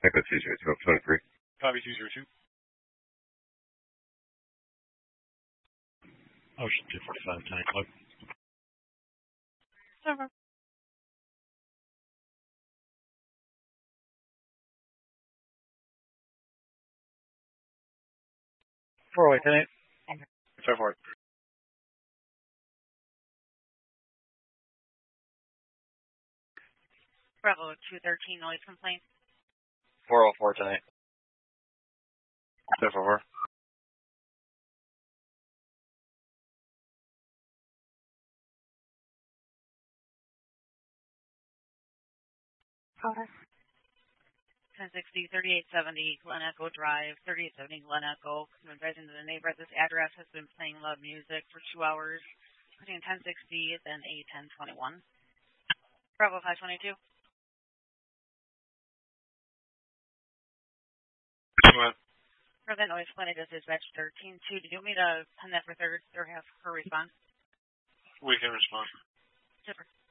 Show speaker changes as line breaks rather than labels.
Echo 202, 23.
Copy 202.
Ocean 245, 10 o'clock.
Over.
Four-way, 10-8.
Fair for it.
Bravo 213, noise complaint.
404, 10-8.
Fair for her.
Over. 1060, 3870, Glen Echo Drive, 3870 Glen Echo. I'm advising to the neighbor this address has been playing loud music for 2 hours between 1060 and 1021. Bravo 522.
Go ahead.
For that noise complaint, it is dispatch 13-2. Did you want me to pen that for third or have her respond?
We can respond.
Super.